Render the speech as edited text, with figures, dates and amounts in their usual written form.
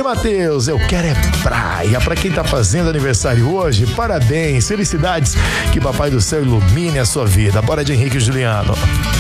Matheus, eu quero é praia. Pra quem tá fazendo aniversário hoje, parabéns, felicidades. Que Papai do Céu ilumine a sua vida. Bora de Henrique e Juliano.